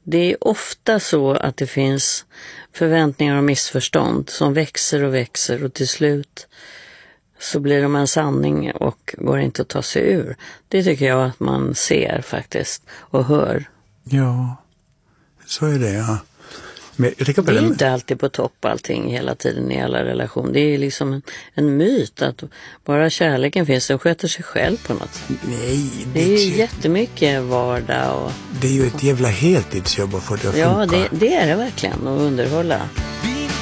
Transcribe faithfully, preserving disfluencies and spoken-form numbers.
det är ofta så att det finns förväntningar och missförstånd som växer och växer och till slut så blir de en sanning och går inte att ta sig ur. Det tycker jag att man ser faktiskt och hör. Ja, så är det, ja. Men jag tänker på det är det. inte alltid på topp allting hela tiden i alla relationer. Det är liksom en, en myt att bara kärleken finns och sköter sig själv på något sätt. Nej, det, det är ju jättemycket vardag. Och, det är ju ett jävla heltidsjobb att få det att ja, funka. Ja, det, det är det verkligen att underhålla.